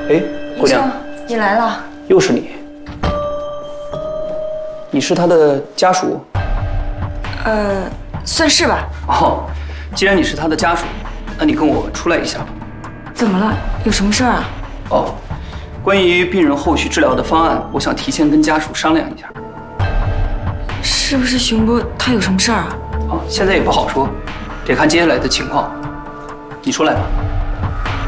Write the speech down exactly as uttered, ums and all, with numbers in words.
哎，姑娘， 你来了。 又是你。你是他的家属？ 呃，算是吧。 哦，既然你是他的家属，那你跟我出来一下吧。 怎么了？有什么事儿啊？ 哦，关于病人后续治疗的方案，我想提前跟家属商量一下。 是不是熊波他有什么事儿啊？ 哦，现在也不好说，得看接下来的情况。你出来吧。